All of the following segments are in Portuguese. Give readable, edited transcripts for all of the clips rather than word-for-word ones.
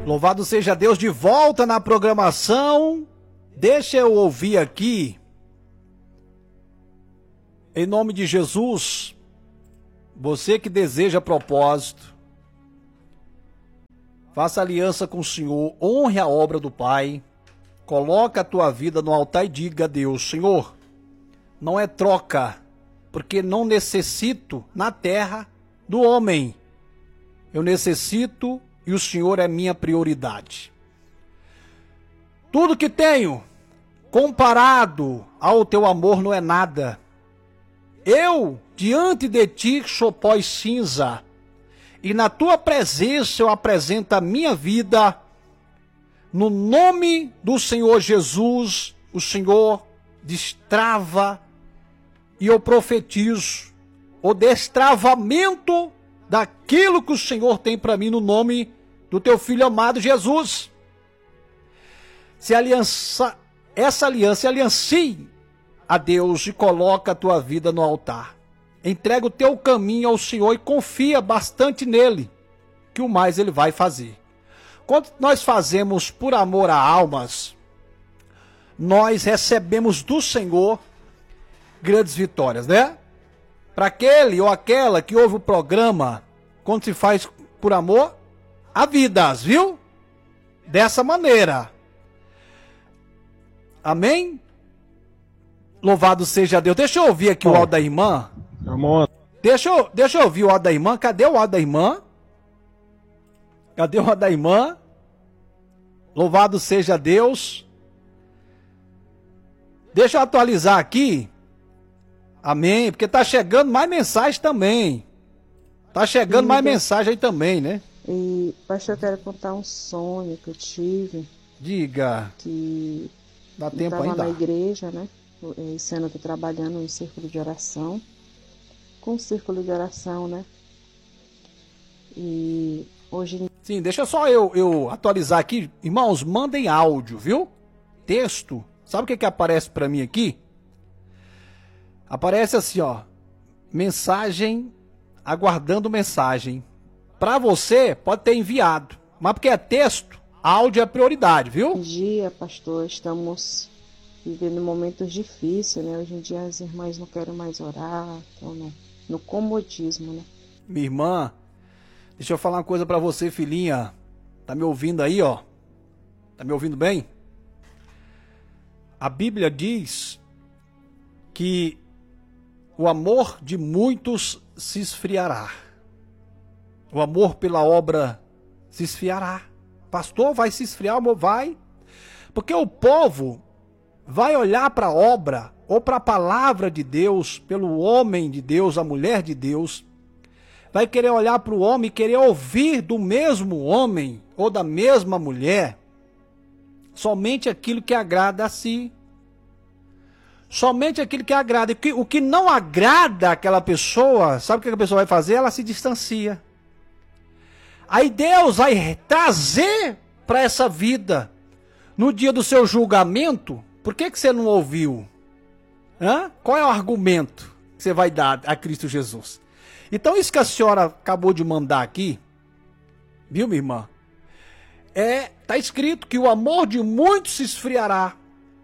Louvado seja Deus, de volta na programação. Deixa eu ouvir aqui, em nome de Jesus, você que deseja propósito, faça aliança com o Senhor, honre a obra do Pai, coloca a tua vida no altar e diga a Deus: Senhor, não é troca, porque não necessito na terra do homem, eu necessito e o Senhor é minha prioridade. Tudo que tenho, comparado ao teu amor, não é nada. Eu, diante de ti, sou pó e cinza, e na tua presença eu apresento a minha vida. No nome do Senhor Jesus, o Senhor destrava, e eu profetizo o destravamento daquilo que o Senhor tem para mim, no nome do teu Filho amado Jesus. Essa aliança, aliancie a Deus e coloca a tua vida no altar. Entrega o teu caminho ao Senhor e confia bastante nele, que o mais ele vai fazer. Quando nós fazemos por amor a almas, nós recebemos do Senhor grandes vitórias, né? Para aquele ou aquela que ouve o programa, quando se faz por amor a vidas, viu? Dessa maneira. Amém? Louvado seja Deus. Deixa eu ouvir aqui o áudio da irmã. Amor. Deixa eu ouvir o áudio da irmã. Cadê o áudio da irmã? Cadê o áudio da irmã? Louvado seja Deus. Deixa eu atualizar aqui. Amém? Porque tá chegando mais mensagem também. Tá chegando mais mensagem aí também, né? E, pastor, eu quero contar um sonho que eu tive. Diga. Que dá tempo ainda? Eu estava ainda? na igreja, né? Esse ano eu tô trabalhando no círculo de oração. Com o círculo de oração, né? E hoje... Sim, deixa só eu atualizar aqui. Irmãos, mandem áudio, viu? Texto. Sabe o que aparece pra mim aqui? Aparece assim, ó. Mensagem, aguardando mensagem. Pra você, pode ter enviado. Mas porque é texto, áudio é prioridade, viu? Hoje em dia, pastor, estamos vivendo momentos difíceis, né? Hoje em dia as irmãs não querem mais orar, estão no comodismo, né? Minha irmã, deixa eu falar uma coisa pra você, filhinha. Tá me ouvindo aí, ó? Tá me ouvindo bem? A Bíblia diz que o amor de muitos se esfriará. O amor pela obra se esfriará. Pastor, vai se esfriar, amor? Vai. Porque o povo vai olhar para a obra ou para a palavra de Deus, pelo homem de Deus, a mulher de Deus. Vai querer olhar para o homem e querer ouvir do mesmo homem ou da mesma mulher somente aquilo que agrada a si. Somente aquilo que agrada. O que não agrada àquela pessoa, sabe o que a pessoa vai fazer? Ela se distancia. Aí Deus vai trazer para essa vida, no dia do seu julgamento. Por que você não ouviu? Qual é o argumento que você vai dar a Cristo Jesus? Então isso que a senhora acabou de mandar aqui, viu, minha irmã? Tá escrito que o amor de muitos se esfriará.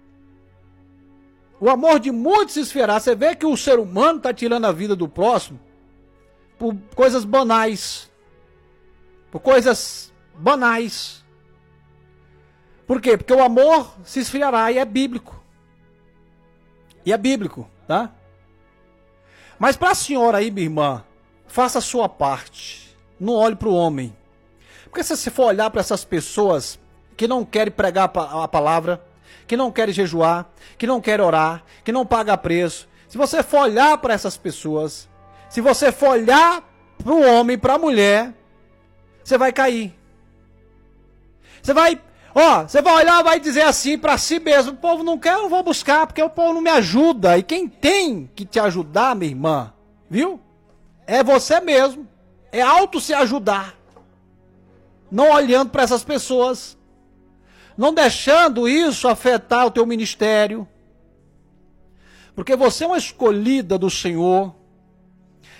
O amor de muitos se esfriará. Você vê que o ser humano está tirando a vida do próximo por coisas banais. Por coisas banais. Por quê? Porque o amor se esfriará e é bíblico. E é bíblico, tá? Mas para a senhora aí, minha irmã, faça a sua parte. Não olhe para o homem. Porque se você for olhar para essas pessoas que não querem pregar a palavra, que não querem jejuar, que não querem orar, que não pagam preço, se você for olhar para essas pessoas, se você for olhar para o homem, para a mulher, você vai cair. Você vai olhar e vai dizer assim para si mesmo: o povo não quer, eu não vou buscar, porque o povo não me ajuda. E quem tem que te ajudar, minha irmã, viu? É você mesmo. É auto se ajudar. Não olhando para essas pessoas. Não deixando isso afetar o teu ministério. Porque você é uma escolhida do Senhor.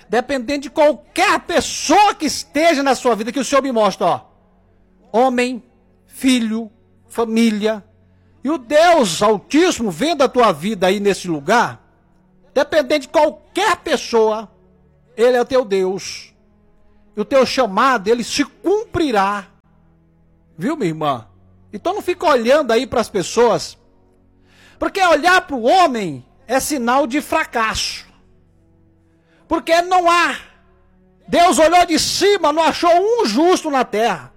Dependendo de qualquer pessoa que esteja na sua vida, que o Senhor me mostra, ó. Homem, filho, família. E o Deus Altíssimo, vendo a tua vida aí nesse lugar, dependente de qualquer pessoa, Ele é o teu Deus. E o teu chamado, ele se cumprirá. Viu, minha irmã? Então não fica olhando aí para as pessoas. Porque olhar para o homem é sinal de fracasso. Porque não há. Deus olhou de cima, não achou um justo na terra.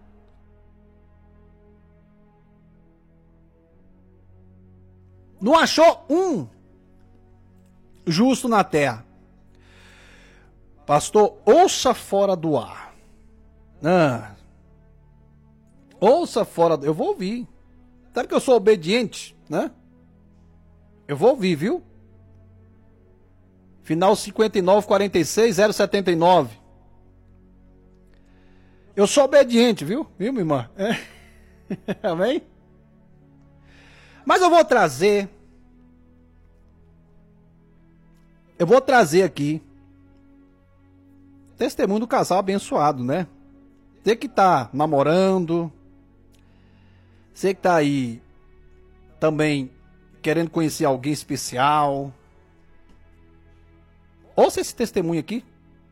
Não achou um justo na terra. Pastor, ouça fora do ar. Ouça fora do... Eu vou ouvir. Sabe que eu sou obediente, né? Eu vou ouvir, viu? Final 5946 079. Eu sou obediente, viu? Viu, minha irmã? Amém? Mas eu vou trazer aqui testemunho do casal abençoado, né? Você que tá namorando, você que tá aí também querendo conhecer alguém especial. Ouça esse testemunho aqui.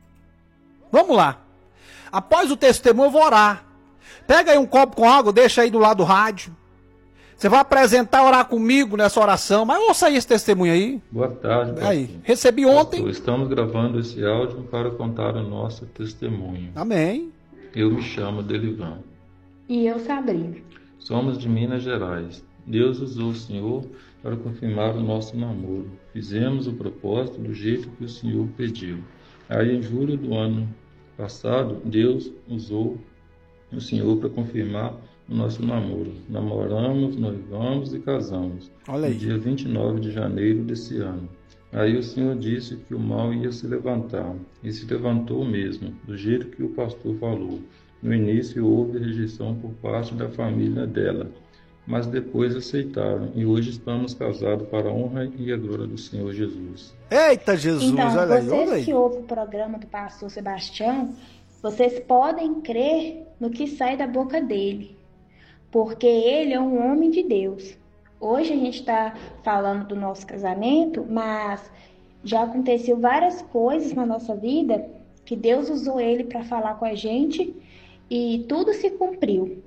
Vamos lá. Após o testemunho eu vou orar. Pega aí um copo com água, deixa aí do lado do rádio. Você vai apresentar, orar comigo nessa oração. Mas ouça aí esse testemunho aí. Boa tarde, pastor. Aí, recebi ontem. Pastor, estamos gravando esse áudio para contar o nosso testemunho. Amém. Eu me chamo Delivan. E eu, Sabrina. Somos de Minas Gerais. Deus usou o Senhor para confirmar o nosso namoro. Fizemos o propósito do jeito que o Senhor pediu. Aí, em julho do ano passado, Deus usou o Senhor para confirmar o nosso namoro. Namoramos, noivamos e casamos. Olha aí. No dia 29 de janeiro desse ano. Aí o Senhor disse que o mal ia se levantar. E se levantou mesmo, do jeito que o pastor falou. No início houve rejeição por parte da família dela, mas depois aceitaram. E hoje estamos casados para a honra e a glória do Senhor Jesus. Eita Jesus, então, olha aí, olha vocês aí. que ouvem o programa do pastor Sebastião, vocês podem crer no que sai da boca dele. Porque ele é um homem de Deus. Hoje a gente está falando do nosso casamento, mas já aconteceu várias coisas na nossa vida que Deus usou ele para falar com a gente e tudo se cumpriu.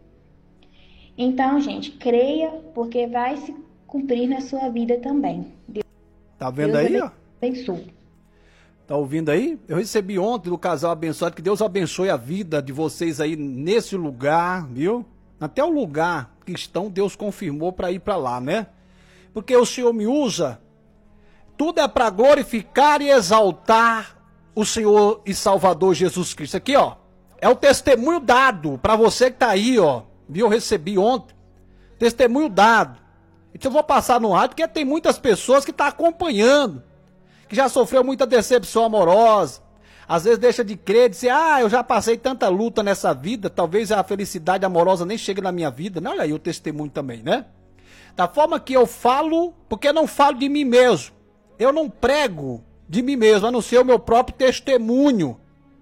Então, gente, creia, porque vai se cumprir na sua vida também. Tá vendo Deus aí, ó? abençoe. Tá ouvindo aí? Eu recebi ontem do casal abençoado, que Deus abençoe a vida de vocês aí nesse lugar, viu? Até o lugar que estão, Deus confirmou para ir para lá, né? Porque o Senhor me usa, tudo é para glorificar e exaltar o Senhor e Salvador Jesus Cristo. Aqui, ó, é o testemunho dado para você que tá aí, ó. Viu? Eu recebi ontem, testemunho dado. Então eu vou passar no rádio, porque tem muitas pessoas que estão acompanhando, que já sofreu muita decepção amorosa. Às vezes deixa de crer, dizer, eu já passei tanta luta nessa vida, talvez a felicidade amorosa nem chegue na minha vida. Não, olha aí o testemunho também, né? Da forma que eu falo, porque eu não falo de mim mesmo. Eu não prego de mim mesmo, a não ser o meu próprio testemunho.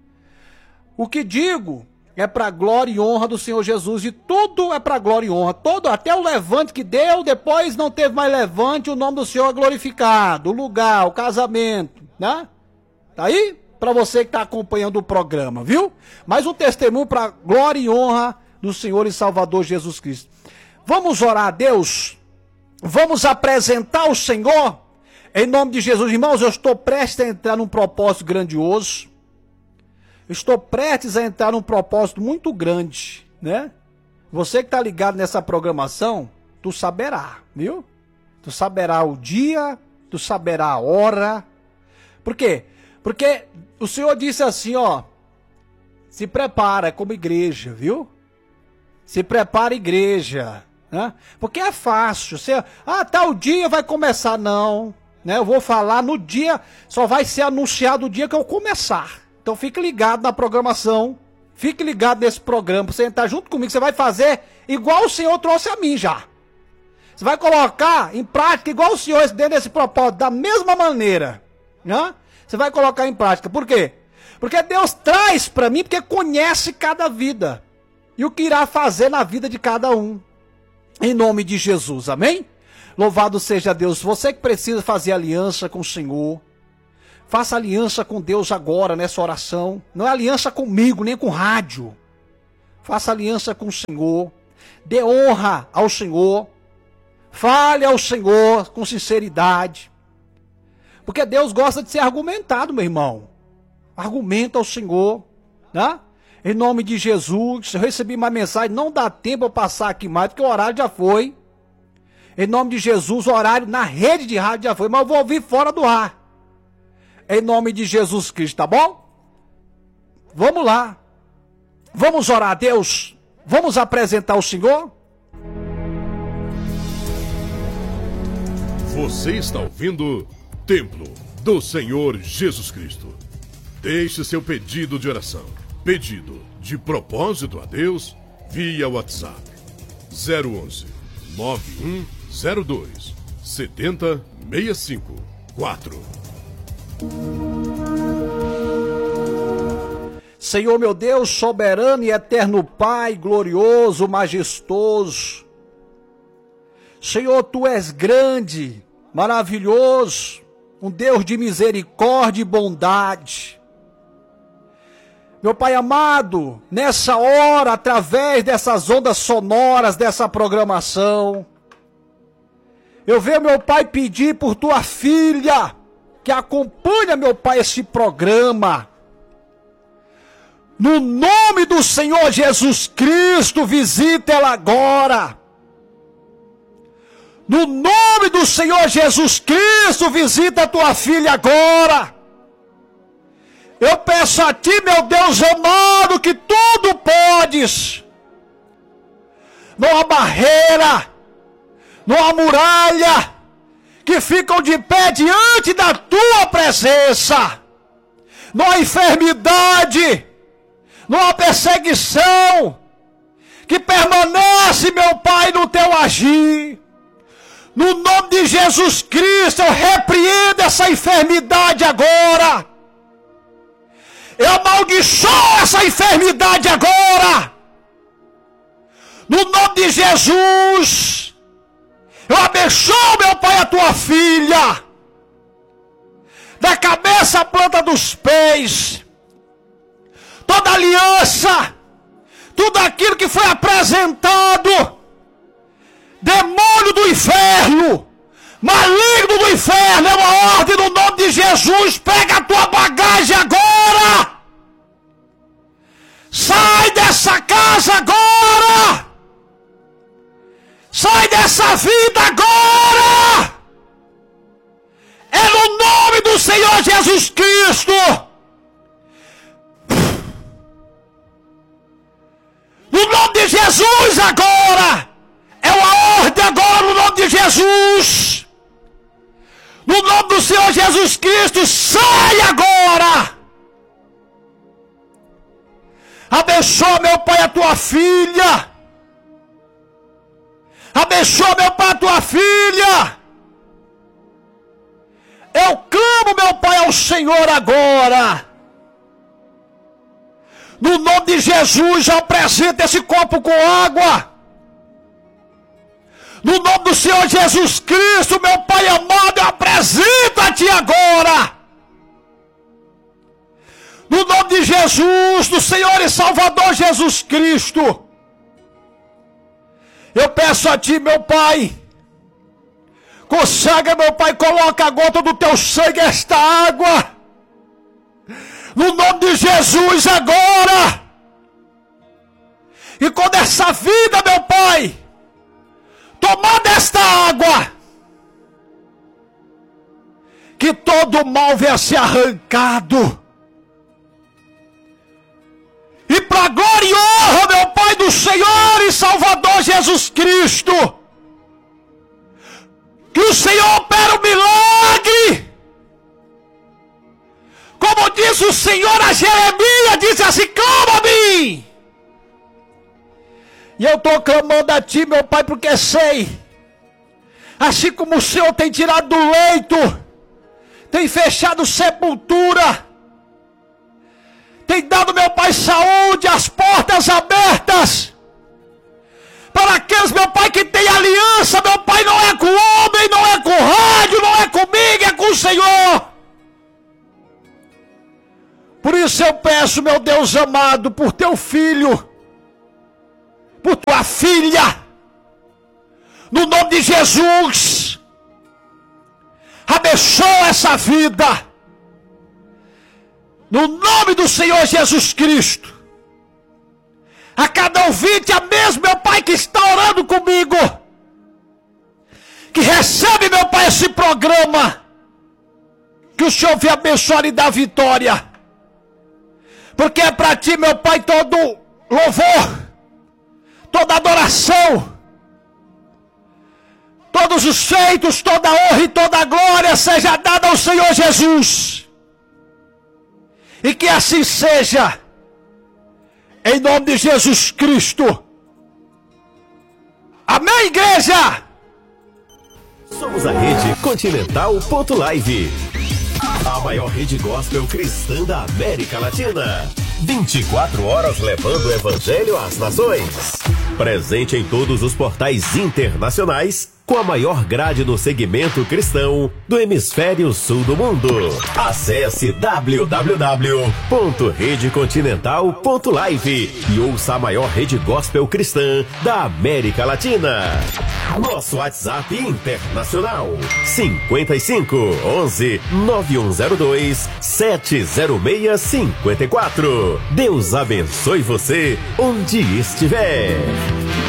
O que digo é para glória e honra do Senhor Jesus, e tudo é para glória e honra. Todo, até o levante que deu, depois não teve mais levante, o nome do Senhor é glorificado, o lugar, o casamento, né? Tá aí? Para você que está acompanhando o programa, viu? Mais um testemunho para glória e honra do Senhor e Salvador Jesus Cristo. Vamos orar a Deus? Vamos apresentar o Senhor? Em nome de Jesus, irmãos, eu estou prestes a entrar num propósito grandioso. Estou prestes a entrar num propósito muito grande, né? Você que está ligado nessa programação, tu saberá, viu? Tu saberá o dia, tu saberá a hora. Por quê? Porque o Senhor disse assim, ó, se prepara como igreja, viu? Se prepara igreja, né? Porque é fácil, você, tal dia vai começar, não, né? Eu vou falar no dia, só vai ser anunciado o dia que eu começar. Então fique ligado na programação, fique ligado nesse programa, você entrar junto comigo, você vai fazer igual o Senhor trouxe a mim já. Você vai colocar em prática igual o Senhor dentro desse propósito, da mesma maneira, né? Você vai colocar em prática. Por quê? Porque Deus traz para mim, porque conhece cada vida. e o que irá fazer na vida de cada um. Em nome de Jesus, amém? Louvado seja Deus. Você que precisa fazer aliança com o Senhor, faça aliança com Deus agora nessa oração. Não é aliança comigo, nem com rádio. Faça aliança com o Senhor. Dê honra ao Senhor. Fale ao Senhor com sinceridade. Porque Deus gosta de ser argumentado, meu irmão. Argumenta ao Senhor, né? Em nome de Jesus. Eu recebi uma mensagem, não dá tempo eu passar aqui mais, porque o horário já foi. Em nome de Jesus, o horário na rede de rádio já foi, mas eu vou ouvir fora do ar. Em nome de Jesus Cristo, tá bom? Vamos lá. Vamos orar a Deus. Vamos apresentar o Senhor. Você está ouvindo Templo do Senhor Jesus Cristo. Deixe seu pedido de oração, pedido de propósito a Deus via WhatsApp 011 9102 7065 4. Senhor meu Deus, soberano e eterno Pai, glorioso, majestoso. Senhor, Tu és grande, maravilhoso, um Deus de misericórdia e bondade. Meu Pai amado, nessa hora, através dessas ondas sonoras, dessa programação, eu venho, meu Pai, pedir por Tua filha, que acompanha, meu Pai, esse programa. No nome do Senhor Jesus Cristo, visita ela agora. No nome do Senhor Jesus Cristo, visita a Tua filha agora. Eu peço a Ti, meu Deus amado, que tudo podes. Não há barreira, não há muralha, que ficam de pé diante da Tua presença. Não há enfermidade, não há perseguição, que permanece, meu Pai, no Teu agir. No nome de Jesus Cristo, eu repreendo essa enfermidade agora. Eu amaldiçoo essa enfermidade agora. No nome de Jesus, eu abençoo, meu Pai, a Tua filha. Da cabeça à planta dos pés. Toda aliança, tudo aquilo que foi apresentado, demônio do inferno, maligno do inferno, é uma ordem no nome de Jesus. Pega a tua bagagem agora. Sai dessa casa agora. Sai dessa vida agora. É no nome do Senhor Jesus Cristo. No nome de Jesus agora. É uma ordem agora no nome de Jesus. No nome do Senhor Jesus Cristo, sai agora. Abençoa, meu Pai, a Tua filha. Abençoa, meu Pai, a Tua filha. Eu clamo, meu Pai, ao Senhor agora. No nome de Jesus, eu apresento esse copo com água. No nome do Senhor Jesus Cristo, meu Pai amado, eu apresento a Ti agora. No nome de Jesus, do Senhor e Salvador Jesus Cristo, eu peço a Ti, meu Pai, consagra, meu Pai, coloca a gota do Teu sangue esta água. No nome de Jesus agora. E quando essa vida, meu Pai, tomar desta água, que todo mal venha ser arrancado. E para glória e honra, meu Pai, do Senhor e Salvador Jesus Cristo, que o Senhor opera o milagre. Como disse o Senhor a Jeremias, disse assim: clama a mim. E eu estou clamando a Ti, meu Pai, porque sei, assim como o Senhor tem tirado do leito, tem fechado sepultura, tem dado, meu Pai, saúde, as portas abertas, isso eu peço, meu Deus amado, por teu filho, por tua filha, no nome de Jesus. Abençoa essa vida, no nome do Senhor Jesus Cristo. A cada ouvinte, a mesmo, meu Pai, que está orando comigo, que recebe, meu Pai, esse programa, que o Senhor venha abençoar e dar vitória, porque é para ti, meu Pai, todo louvor, toda adoração, todos os feitos, toda honra e toda glória seja dada ao Senhor Jesus, e que assim seja, em nome de Jesus Cristo. Amém, igreja? Somos a Rede Continental.live, a maior rede gospel cristã da América Latina. 24 horas levando o evangelho às nações. Presente em todos os portais internacionais, com a maior grade no segmento cristão do hemisfério sul do mundo. Acesse www.redecontinental.live e ouça a maior rede gospel cristã da América Latina. Nosso WhatsApp internacional 55 11 9102 70654. Deus abençoe você onde estiver.